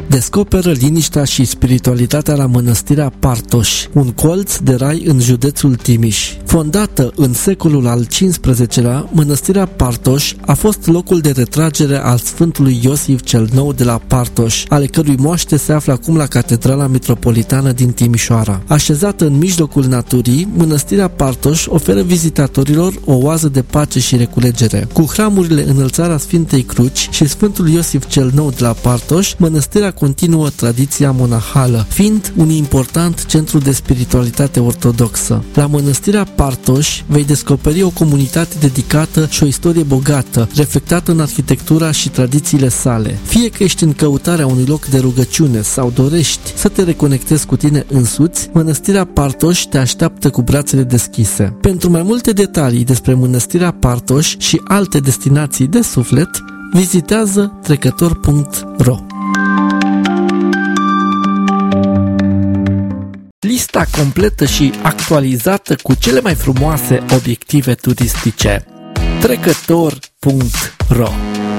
Descoperă liniștea și spiritualitatea la mănăstirea Partoș, un colț de rai în județul Timiș. Fondată în secolul al XV-lea, mănăstirea Partoș a fost locul de retragere al Sfântului Iosif cel Nou de la Partoș, ale cărui moaște se află acum la Catedrala Metropolitană din Timișoara. Așezată în mijlocul naturii, mănăstirea Partoș oferă vizitatorilor o oază de pace și reculegere. Cu hramurile Înălțarea Sfintei Cruci și Sfântul Iosif cel Nou de la Partoș, mănăstirea continuă tradiția monahală, fiind un important centru de spiritualitate ortodoxă. La mănăstirea Partoș vei descoperi o comunitate dedicată și o istorie bogată, reflectată în arhitectura și tradițiile sale. Fie că ești în căutarea unui loc de rugăciune sau dorești să te reconectezi cu tine însuți, mănăstirea Partoș te așteaptă cu brațele deschise. Pentru mai multe detalii despre mănăstirea Partoș și alte destinații de suflet, vizitează trecător.ro. Lista completă și actualizată cu cele mai frumoase obiective turistice. Trecător.ro